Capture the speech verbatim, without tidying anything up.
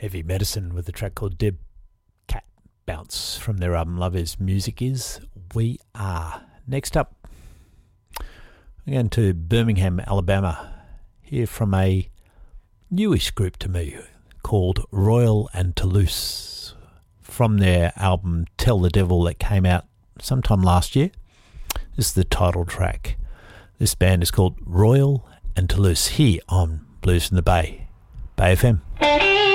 Heavy Medicine with a track called Deb Cat Bounce from their album Love Is Music Is We Are. Next up, we're going to Birmingham, Alabama. Here from a newish group to me called Royal and Toulouse from their album Tell the Devil that came out sometime last year. This is the title track. This band is called Royal and Toulouse here on Blues in the Bay, Bay F M.